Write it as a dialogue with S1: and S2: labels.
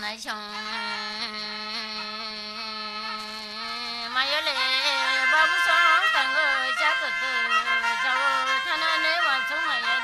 S1: chồng mà yêu lệ bao số càng người cha cực từ giàu thân anh ấy vào sống mày